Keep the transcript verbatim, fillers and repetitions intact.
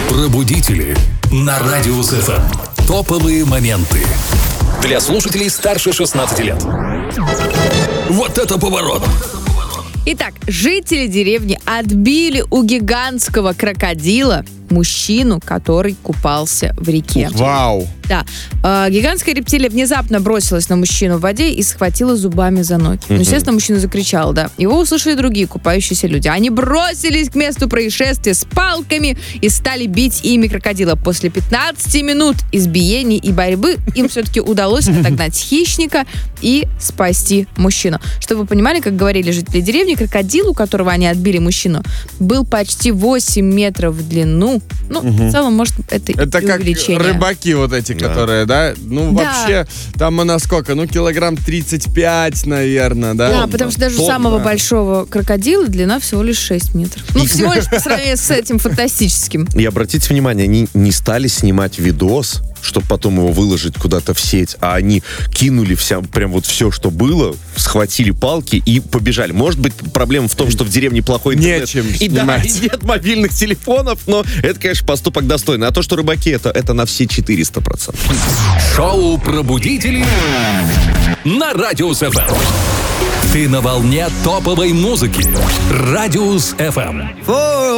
Пробудители на Радиус эф эм. Топовые моменты для слушателей старше шестнадцати лет. Вот это поворот! Итак, жители деревни отбили у гигантского крокодила мужчину, который купался в реке. Вау! Да. Э, гигантская рептилия внезапно бросилась на мужчину в воде и схватила зубами за ноги. Ну, естественно, мужчина закричал, да. Его услышали другие купающиеся люди. Они бросились к месту происшествия с палками и стали бить ими крокодила. После пятнадцати минут избиений и борьбы им все-таки удалось отогнать хищника и спасти мужчину. Чтобы вы понимали, как говорили жители деревни, крокодил, у которого они отбили мужчину, был почти восемь метров в длину. Ну, угу. в целом, может, это, это и как увеличение. Рыбаки вот эти, да. которые, да? Ну, да. вообще, там она сколько? Ну, килограмм тридцать пять, наверное, да? Да, потому что даже у самого большого крокодила длина всего лишь шесть метров. Ну, всего лишь по сравнению с этим фантастическим. И обратите внимание, они не стали снимать видос, чтобы потом его выложить куда-то в сеть, а они кинули вся, прям вот все, что было, схватили палки и побежали. Может быть, проблема в том, что в деревне плохой интернет. Нечем и снимать. Да, и нет мобильных телефонов, но это, конечно, поступок достойный. А то, что рыбаки, это, это на все четыреста процентов. Шоу «Пробудители» на Радиус эф эм. Ты на волне топовой музыки. Радиус эф эм.